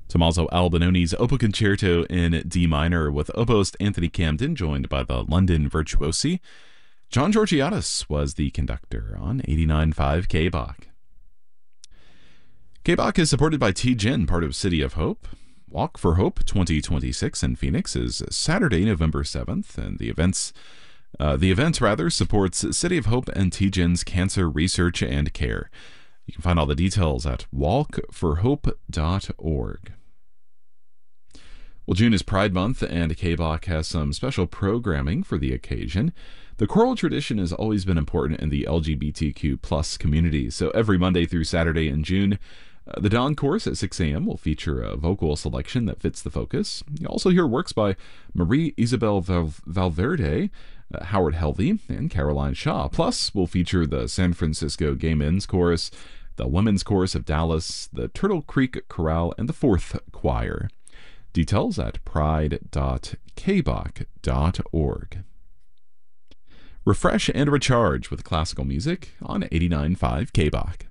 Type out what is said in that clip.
Tommaso Albinoni's Opera Concerto in D minor with oboist Anthony Camden, joined by the London Virtuosi. John Georgiadis was the conductor on 89.5 KBach. KBach is supported by TGen, part of City of Hope. Walk for Hope 2026 in Phoenix is Saturday, November 7th, and the event supports City of Hope and TGen's cancer research and care. You can find all the details at walkforhope.org. Well, June is Pride Month, and KBach has some special programming for the occasion. The choral tradition has always been important in the LGBTQ plus community, so every Monday through Saturday in June, the Dawn Chorus at 6 a.m. will feature a vocal selection that fits the focus. You'll also hear works by Marie Isabel Valverde, Howard Helvey, and Caroline Shaw. Plus, we'll feature the San Francisco Gay Men's Chorus, the Women's Chorus of Dallas, the Turtle Creek Chorale, and the Fourth Choir. Details at pride.kbach.org. Refresh and recharge with classical music on 89.5 KBach.